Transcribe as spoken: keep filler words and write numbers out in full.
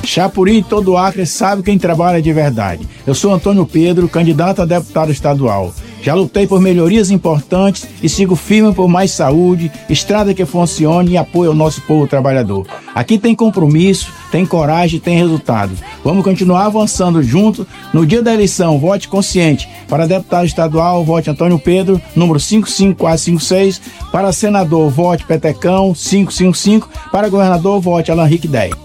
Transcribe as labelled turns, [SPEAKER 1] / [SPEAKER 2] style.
[SPEAKER 1] Chapuri e todo o Acre sabe quem trabalha de verdade. Eu sou Antônio Pedro, candidato a deputado estadual. Já lutei por melhorias importantes e sigo firme por mais saúde, estrada que funcione e apoio ao nosso povo trabalhador. Aqui tem compromisso, tem coragem, tem resultado. Vamos continuar avançando juntos. No dia da eleição, vote consciente. Para deputado estadual, vote Antônio Pedro, número cinco cinco quatro cinco seis. Para senador, vote Petecão, cinco cinco cinco. Para governador, vote Alan Henrique dez.